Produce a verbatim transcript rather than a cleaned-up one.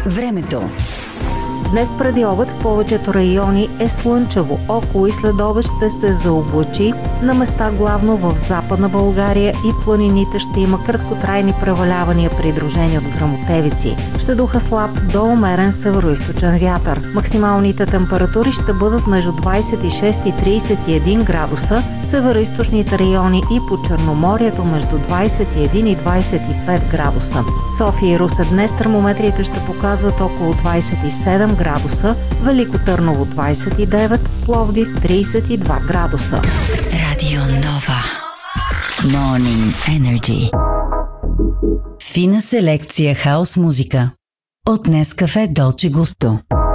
Времето. Днес преди обед в повечето райони е слънчево. Около и след обед ще се заоблачи. На места главно в Западна България и планините ще има краткотрайни превалявания, придружени от гръмотевици. Ще духа слаб до умерен североизточен вятър. Максималните температури ще бъдат между двадесет и шест и тридесет и един градуса. Североизточните райони и по Черноморието между двадесет и един и двадесет и пет градуса. София и Русе днес термометрите ще показват около двадесет и седем градуса, Велико Търново двадесет и девет, Пловдив тридесет и два градуса. Радио Нова. Morning Energy. Фина селекция хаус музика. От Нескафе Долче Густо.